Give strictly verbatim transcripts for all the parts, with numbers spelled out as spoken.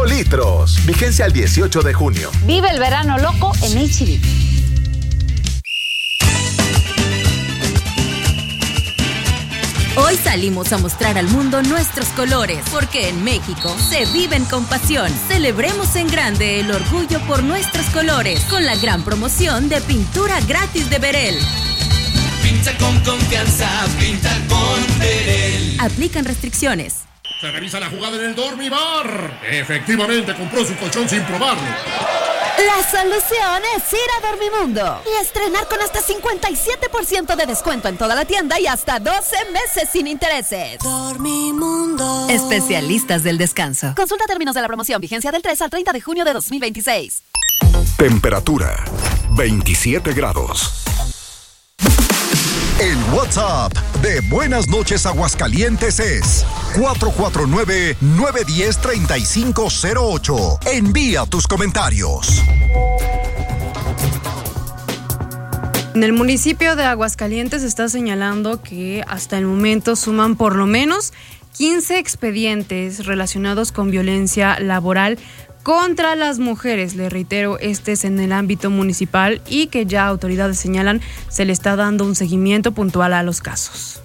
cinco litros. Vigencia al dieciocho de junio. Vive el verano loco en H E B. Hoy salimos a mostrar al mundo nuestros colores, porque en México se viven con pasión. Celebremos en grande el orgullo por nuestros colores, con la gran promoción de pintura gratis de Berel. Pinta con confianza, pinta con Berel. Aplican restricciones. Se revisa la jugada en el Dormibar. Efectivamente, compró su colchón sin probarlo. La solución es ir a Dormimundo y estrenar con hasta cincuenta y siete por ciento de descuento en toda la tienda y hasta doce meses sin intereses. Dormimundo. Especialistas del descanso. Consulta términos de la promoción. Vigencia del tres al treinta de junio de dos mil veintiséis. Temperatura veintisiete grados. El WhatsApp de Buenas Noches Aguascalientes es cuatro cuatro nueve, nueve uno cero, tres cinco cero ocho. Envía tus comentarios. En el municipio de Aguascalientes se está señalando que hasta el momento suman por lo menos quince expedientes relacionados con violencia laboral contra las mujeres. Le reitero, este es en el ámbito municipal y que ya autoridades señalan se le está dando un seguimiento puntual a los casos.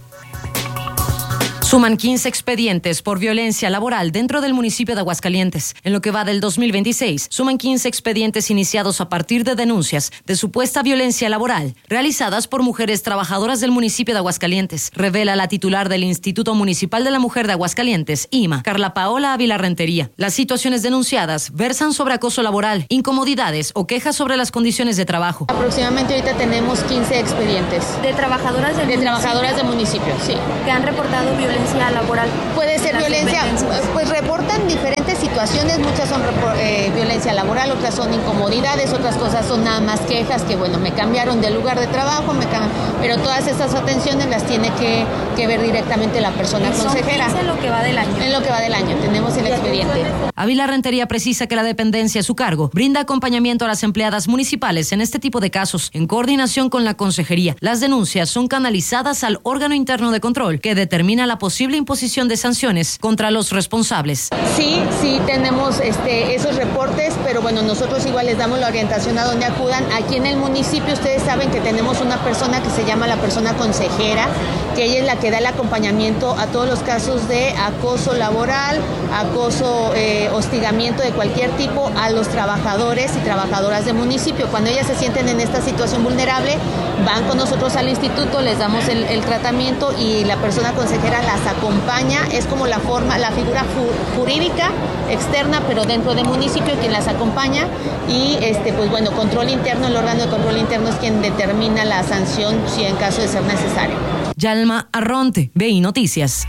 Suman quince expedientes por violencia laboral dentro del municipio de Aguascalientes. En lo que va del dos mil veintiséis, suman quince expedientes iniciados a partir de denuncias de supuesta violencia laboral realizadas por mujeres trabajadoras del municipio de Aguascalientes, revela la titular del Instituto Municipal de la Mujer de Aguascalientes, I M A, Carla Paola Ávila Rentería. Las situaciones denunciadas versan sobre acoso laboral, incomodidades o quejas sobre las condiciones de trabajo. Aproximadamente ahorita tenemos quince expedientes. ¿De trabajadoras del de municipio? trabajadoras del municipio, sí. Que han reportado violencia laboral. Puede ser violencia, pues reportan diferentes situaciones, muchas son eh, violencia laboral, otras son incomodidades, otras cosas son nada más quejas, que bueno, me cambiaron de lugar de trabajo, me cam... pero todas estas atenciones las tiene que, que ver directamente la persona consejera. ¿Son quince en lo que va del año? En lo que va del año, tenemos el expediente. Ávila Rentería precisa que la dependencia a su cargo brinda acompañamiento a las empleadas municipales en este tipo de casos, en coordinación con la consejería. Las denuncias son canalizadas al órgano interno de control, que determina la posible imposición de sanciones contra los responsables. Sí, sí tenemos este, esos reportes, pero bueno, nosotros igual les damos la orientación a donde acudan. Aquí en el municipio ustedes saben que tenemos una persona que se llama la persona consejera, que ella es la que da el acompañamiento a todos los casos de acoso laboral, acoso, eh, hostigamiento de cualquier tipo a los trabajadores y trabajadoras del municipio. Cuando ellas se sienten en esta situación vulnerable, van con nosotros al instituto, les damos el, el tratamiento y la persona consejera las acompaña. Es como la forma, la figura ju- jurídica externa, pero dentro del municipio, quien las acompaña. Y este, pues bueno, control interno, el órgano de control interno es quien determina la sanción si en caso de ser necesario. Yalma Arronte, B I Noticias.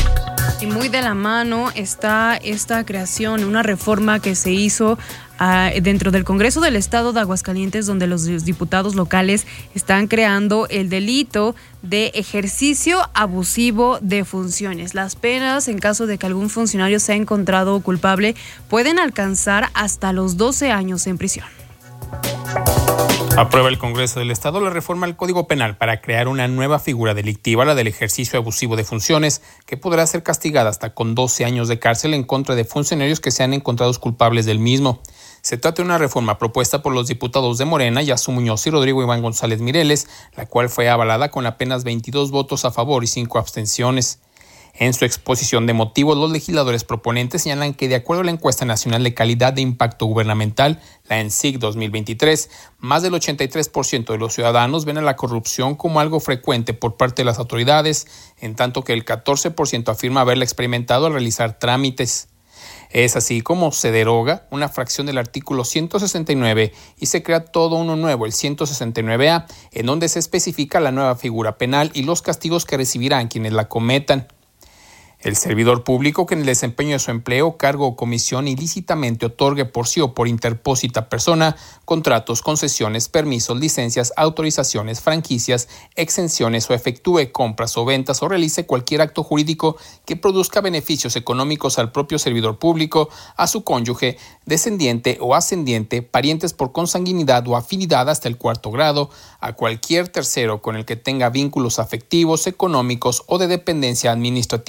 Y muy de la mano está esta creación, una reforma que se hizo uh, dentro del Congreso del Estado de Aguascalientes, donde los diputados locales están creando el delito de ejercicio abusivo de funciones. Las penas, en caso de que algún funcionario sea encontrado culpable, pueden alcanzar hasta los doce años en prisión. Aprueba el Congreso del Estado la reforma al Código Penal para crear una nueva figura delictiva, la del ejercicio abusivo de funciones, que podrá ser castigada hasta con doce años de cárcel en contra de funcionarios que sean encontrados culpables del mismo. Se trata de una reforma propuesta por los diputados de Morena, Yasu Muñoz y Rodrigo Iván González Mireles, la cual fue avalada con apenas veintidós votos a favor y cinco abstenciones. En su exposición de motivos, los legisladores proponentes señalan que, de acuerdo a la Encuesta Nacional de Calidad de Impacto Gubernamental, la ENSIG dos mil veintitrés, más del ochenta y tres por ciento de los ciudadanos ven a la corrupción como algo frecuente por parte de las autoridades, en tanto que el catorce por ciento afirma haberla experimentado al realizar trámites. Es así como se deroga una fracción del artículo ciento sesenta y nueve y se crea todo uno nuevo, el ciento sesenta y nueve A, en donde se especifica la nueva figura penal y los castigos que recibirán quienes la cometan. El servidor público que en el desempeño de su empleo, cargo o comisión ilícitamente otorgue por sí o por interpósita persona contratos, concesiones, permisos, licencias, autorizaciones, franquicias, exenciones o efectúe compras o ventas o realice cualquier acto jurídico que produzca beneficios económicos al propio servidor público, a su cónyuge, descendiente o ascendiente, parientes por consanguinidad o afinidad hasta el cuarto grado, a cualquier tercero con el que tenga vínculos afectivos, económicos o de dependencia administrativa directa,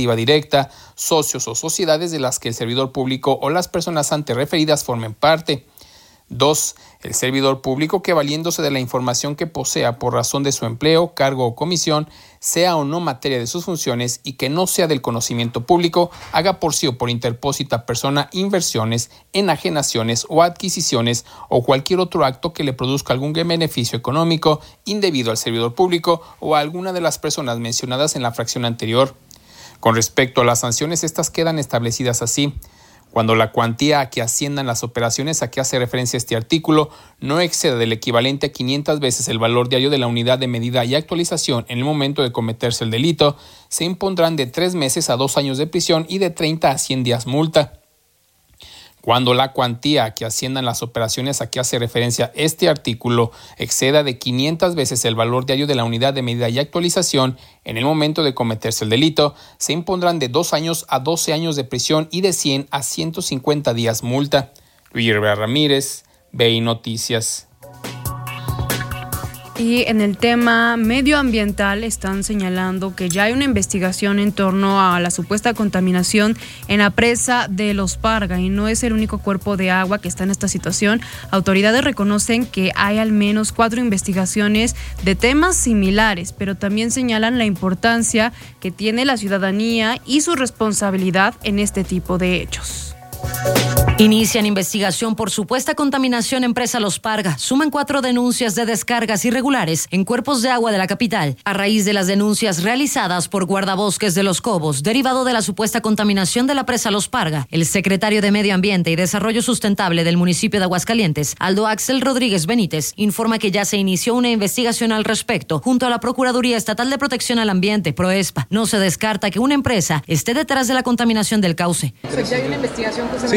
directa, socios o sociedades de las que el servidor público o las personas antes referidas formen parte. Dos. El servidor público que, valiéndose de la información que posea por razón de su empleo, cargo o comisión, sea o no materia de sus funciones y que no sea del conocimiento público, haga por sí o por interpósita persona inversiones, enajenaciones o adquisiciones o cualquier otro acto que le produzca algún beneficio económico indebido al servidor público o a alguna de las personas mencionadas en la fracción anterior. Con respecto a las sanciones, estas quedan establecidas así. Cuando la cuantía a que asciendan las operaciones a que hace referencia este artículo no exceda del equivalente a quinientas veces el valor diario de la unidad de medida y actualización en el momento de cometerse el delito, se impondrán de tres meses a dos años de prisión y de treinta a cien días multa. Cuando la cuantía a que asciendan las operaciones a que hace referencia este artículo exceda de quinientas veces el valor diario de la unidad de medida y actualización en el momento de cometerse el delito, se impondrán de dos años a doce años de prisión y de cien a ciento cincuenta días multa. Luis Rivera Ramírez, B I Noticias. Y en el tema medioambiental están señalando que ya hay una investigación en torno a la supuesta contaminación en la presa de Los Parga y no es el único cuerpo de agua que está en esta situación. Autoridades reconocen que hay al menos cuatro investigaciones de temas similares, pero también señalan la importancia que tiene la ciudadanía y su responsabilidad en este tipo de hechos. Inician investigación por supuesta contaminación en presa Los Parga. Suman cuatro denuncias de descargas irregulares en cuerpos de agua de la capital. A raíz de las denuncias realizadas por guardabosques de Los Cobos, derivado de la supuesta contaminación de la presa Los Parga, el secretario de Medio Ambiente y Desarrollo Sustentable del municipio de Aguascalientes, Aldo Axel Rodríguez Benítez, informa que ya se inició una investigación al respecto junto a la Procuraduría Estatal de Protección al Ambiente, PROESPA. No se descarta que una empresa esté detrás de la contaminación del cauce. O sea, ya hay una investigación. Sí,